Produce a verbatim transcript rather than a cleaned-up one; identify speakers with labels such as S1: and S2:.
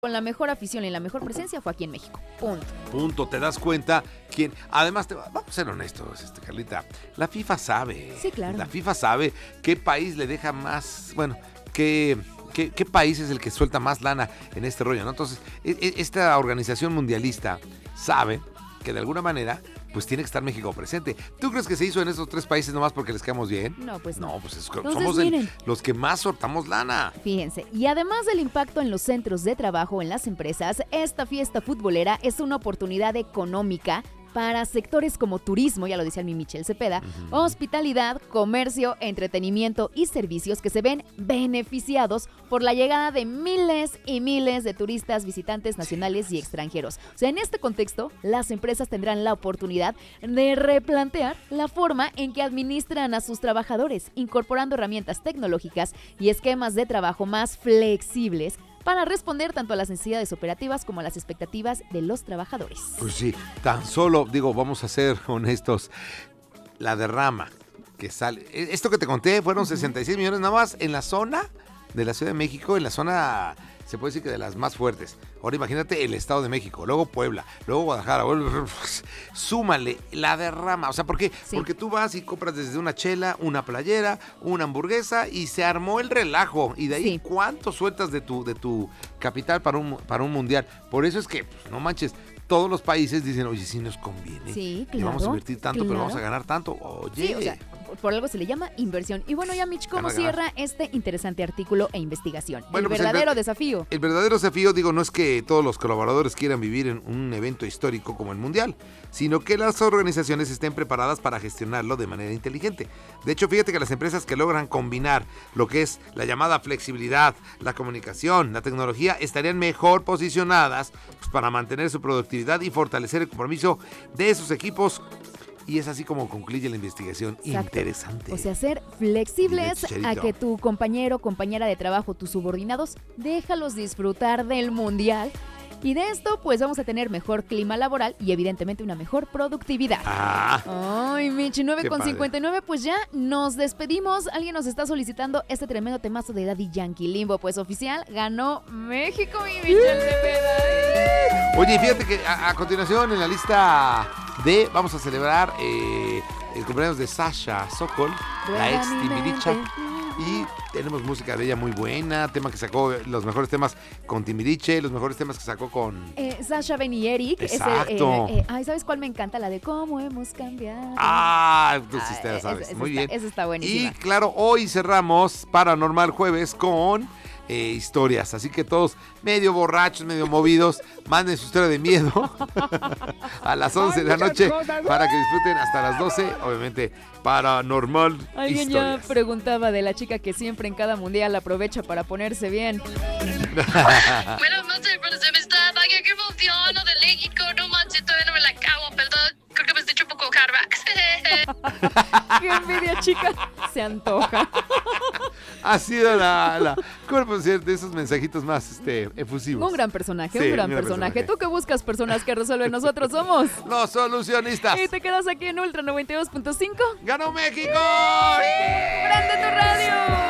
S1: con la mejor afición y la mejor presencia fue aquí en México. Punto.
S2: Punto. Te das cuenta quién. Además, te, vamos a ser honestos, este, Carlita. La FIFA sabe.
S1: Sí, claro.
S2: La FIFA sabe qué país le deja más. Bueno, qué. ¿Qué, ¿Qué país es el que suelta más lana en este rollo, ¿no? Entonces, esta organización mundialista sabe que de alguna manera, pues tiene que estar México presente. ¿Tú crees que se hizo en esos tres países nomás porque les quedamos bien?
S1: No, pues no.
S2: No, pues es,
S1: Entonces,
S2: somos el, los que más soltamos lana.
S1: Fíjense, y además del impacto en los centros de trabajo en las empresas, esta fiesta futbolera es una oportunidad económica para sectores como turismo, ya lo decía mi Michelle Cepeda, uh-huh. hospitalidad, comercio, entretenimiento y servicios que se ven beneficiados por la llegada de miles y miles de turistas, visitantes nacionales sí. y extranjeros. O sea, en este contexto, las empresas tendrán la oportunidad de replantear la forma en que administran a sus trabajadores, incorporando herramientas tecnológicas y esquemas de trabajo más flexibles para responder tanto a las necesidades operativas como a las expectativas de los trabajadores.
S2: Pues sí, tan solo, digo, vamos a ser honestos, la derrama que sale, esto que te conté fueron sesenta y seis millones nada más en la zona de la Ciudad de México, en la zona, se puede decir que de las más fuertes. Ahora imagínate el Estado de México, luego Puebla, luego Guadalajara, súmale la derrama, o sea, ¿por qué? Sí. Porque tú vas y compras desde una chela, una playera, una hamburguesa y se armó el relajo, y de ahí sí. ¿cuánto sueltas de tu, de tu capital para un, para un mundial? Por eso es que, pues, no manches, todos los países dicen, oye, sí nos conviene,
S1: sí, claro,
S2: y vamos a invertir tanto,
S1: claro.
S2: pero vamos a ganar tanto, oye.
S1: Sí, o sea, por algo se le llama inversión. Y bueno, ya Mitch, ¿cómo ganar, cierra ganar. este interesante artículo e investigación? Bueno, el pues verdadero el ver- desafío.
S2: El verdadero desafío, digo, no es que todos los colaboradores quieran vivir en un evento histórico como el Mundial, sino que las organizaciones estén preparadas para gestionarlo de manera inteligente. De hecho, fíjate que las empresas que logran combinar lo que es la llamada flexibilidad, la comunicación, la tecnología, estarían mejor posicionadas pues, para mantener su productividad y fortalecer el compromiso de sus equipos. Y es así como concluye la investigación. Exacto. Interesante.
S1: O sea, ser flexibles a que tu compañero, compañera de trabajo, tus subordinados, déjalos disfrutar del mundial. Y de esto, pues vamos a tener mejor clima laboral y evidentemente una mejor productividad.
S2: Ah.
S1: Ay, Michi, nueve con cincuenta y nueve, pues ya nos despedimos. Alguien nos está solicitando este tremendo temazo de Daddy Yankee. Limbo, pues oficial, ganó México, mi Michelle Cepeda.
S2: Oye, fíjate que a, a continuación en la lista de, vamos a celebrar eh, el cumpleaños de Sasha Sokol, la ex Timbiriche. Y tenemos música de ella muy buena, tema que sacó, los mejores temas con Timbiriche, los mejores temas que sacó con...
S1: Eh, Sasha, Ben y Eric.
S2: Exacto.
S1: Ese, eh, eh, ay, ¿sabes cuál me encanta? La de cómo hemos cambiado.
S2: Ah, tú sí te la sabes.
S1: Esa, esa
S2: muy
S1: está,
S2: bien.
S1: Esa está buenísima.
S2: Y claro, hoy cerramos Paranormal Jueves con... Eh, historias, así que todos medio borrachos, medio movidos, manden su historia de miedo a las once Ay, de la noche cosas. Para que disfruten hasta las doce, obviamente Paranormal
S1: Alguien
S2: historias.
S1: Ya preguntaba de la chica que siempre en cada mundial aprovecha para ponerse bien.
S3: Bueno, no sé, pero se me está dando que emociono de México, no manches, todavía no me la acabo, perdón, creo que me estoy hecho un poco hardbacks.
S1: Qué envidia, chica, se antoja.
S2: Ha sido la, la ¿cómo puedo decir? De esos mensajitos más este, efusivos.
S1: Un gran personaje,
S2: sí,
S1: un gran, gran personaje. personaje. Tú que buscas personas que resuelven, nosotros somos
S2: los solucionistas.
S1: Y te quedas aquí en Ultra noventa y dos punto cinco.
S2: ¡Ganó México!
S1: ¡Prende tu radio!